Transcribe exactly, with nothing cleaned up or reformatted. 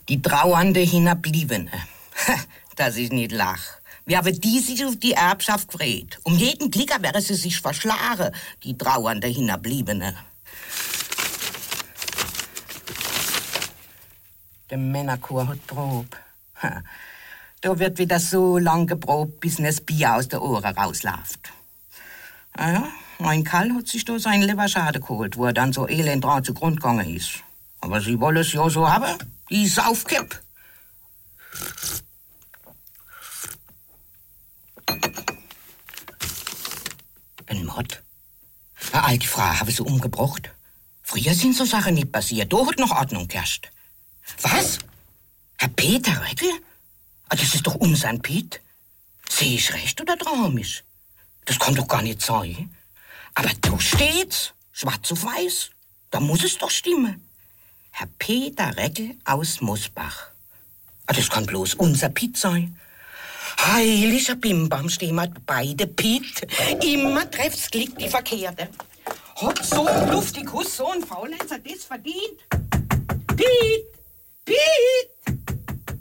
Die trauernde Hinterbliebene. Dass ich nicht lach. Wie haben die sich auf die Erbschaft gefreut? Um jeden Klicker wäre sie sich verschlagen, die trauernde Hinterbliebene. Der Männerchor hat Prob. Da wird wieder so lang geprobt, bis das Bier aus der Ohren rausläuft. Naja, mein Kerl hat sich da seinen Leberschade geholt, wo er dann so elend dran zugrund gegangen ist. Aber sie wollen es ja so haben, die Saufkipp. Ein Mord? Eine alte Frau habe sie umgebracht. Früher sind so Sachen nicht passiert. Da hat noch Ordnung geherrscht. Was? Herr Peter Reckel? Ah, das ist doch unser Piet. Sehe ich recht oder traum ich? Das kann doch gar nicht sein. Aber da steht's, schwarz auf weiß. Da muss es doch stimmen. Herr Peter Reckel aus Mosbach. Ah, das kann bloß unser Piet sein. Heiliger Bimbam, stehen wir beide Piet. Immer trefft's Glück die Verkehrte. Hat so ein luftig Huss, so ein Faulenzer das verdient? Piet! Piet!